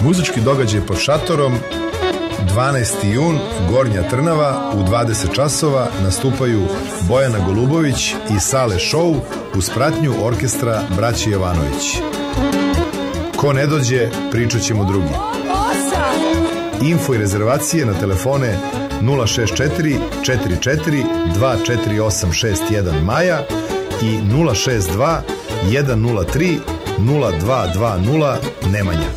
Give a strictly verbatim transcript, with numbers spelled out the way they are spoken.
Muzički događaj pod šatorom dvanaesti jun, Gornja Trnava, u dvadeset časova nastupaju Bojana Golubović i Sale Show uz pratnju orkestra Braće Jovanović. Ko ne dođe, pričat ćemo drugi. Info i rezervacije na telefone nula šest četiri četiri četiri dva četiri osam šest jedan Maja i nula šest dva jedan nula tri nula dva dva nula Nemanja.